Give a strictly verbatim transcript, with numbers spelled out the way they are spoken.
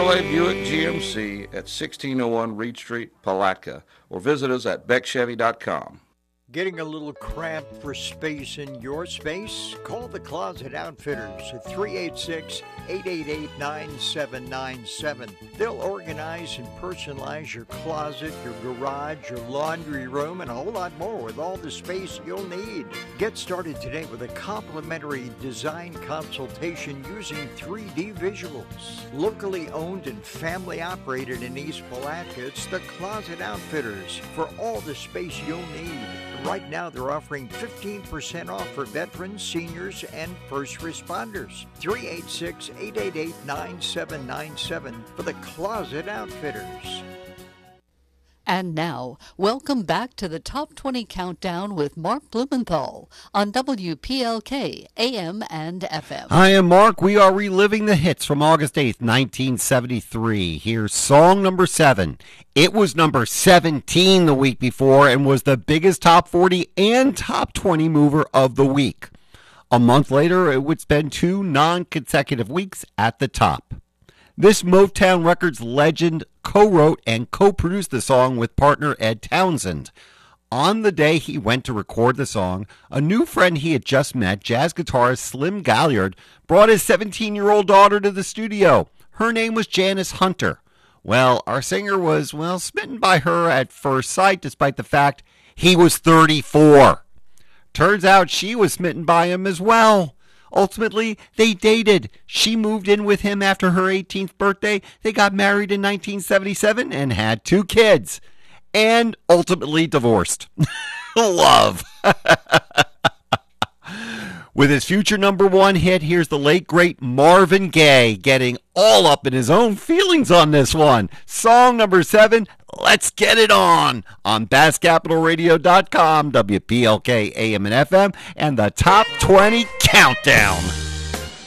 Chevrolet Buick G M C at sixteen oh one Reed Street, Palatka, or visit us at beck chevy dot com. Getting a little cramped for space in your space? Call the Closet Outfitters at three eight six, eight eight eight, nine seven nine seven. They'll organize and personalize your closet, your garage, your laundry room, and a whole lot more with all the space you'll need. Get started today with a complimentary design consultation using three D visuals. Locally owned and family operated in East Palatka, it's the Closet Outfitters for all the space you'll need. Right now, they're offering fifteen percent off for veterans, seniors, and first responders. three eight six, eight eight eight, nine seven nine seven for the Closet Outfitters. And now, welcome back to the Top twenty Countdown with Mark Blumenthal on W P L K A M and F M. I am Mark. We are reliving the hits from August eighth, nineteen seventy-three. Here's song number seven. It was number seventeen the week before and was the biggest top forty and top twenty mover of the week. A month later, it would spend two non-consecutive weeks at the top. This Motown Records legend co-wrote and co-produced the song with partner Ed Townsend. On the day he went to record the song, a new friend he had just met, jazz guitarist Slim Galliard, brought his seventeen-year-old daughter to the studio. Her name was Janice Hunter. Well, our singer was, well, smitten by her at first sight, despite the fact he was thirty-four. Turns out she was smitten by him as well. Ultimately, they dated. She moved in with him after her eighteenth birthday. They got married in nineteen seventy-seven and had two kids. And ultimately divorced. Love. With his future number one hit, here's the late, great Marvin Gaye getting all up in his own feelings on this one. Song number seven, Let's Get It On, on Bass Capital Radio dot com, W P L K A M and F M, and the Top twenty Countdown.